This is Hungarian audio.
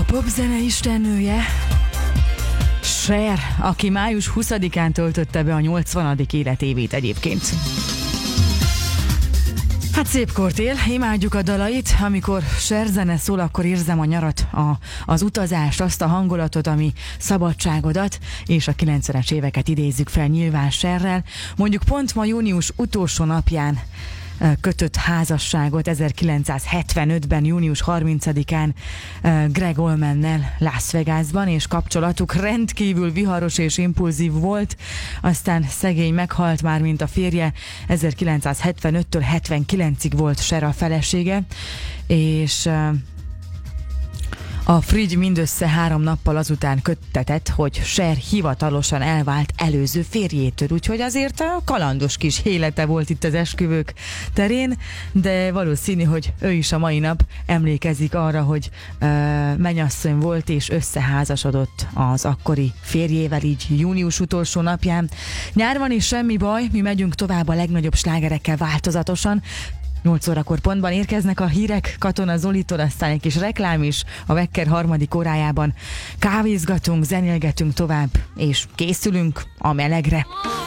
popzene istennője, Cher, aki május 20-án töltötte be a 80. életévét egyébként. Hát szép kort él, imádjuk a dalait, amikor Cher zene szól, akkor érzem a nyarat, az utazást, azt a hangulatot, ami szabadságodat, és a 90-es éveket idézzük fel nyilván Cherrel. Mondjuk pont ma június utolsó napján kötött házasságot 1975-ben, június 30-án Greg Allmannel Las Vegasban, és kapcsolatuk rendkívül viharos és impulzív volt, aztán szegény meghalt már, mint a férje, 1975-től 79-ig volt Cher a felesége, és a Frigy mindössze 3 nappal azután köttetett, hogy Cher hivatalosan elvált előző férjétől, úgyhogy azért a kalandos kis élete volt itt az esküvők terén, de valószínű, hogy ő is a mai nap emlékezik arra, hogy mennyasszony volt és összeházasodott az akkori férjével, így június utolsó napján. Nyár van és semmi baj, mi megyünk tovább a legnagyobb slágerekkel változatosan. 8 órakor pontban érkeznek a hírek Katona Zolitól, aztán egy kis reklám is a Vekker harmadik órájában. Kávézgatunk, zenélgetünk tovább, és készülünk a melegre.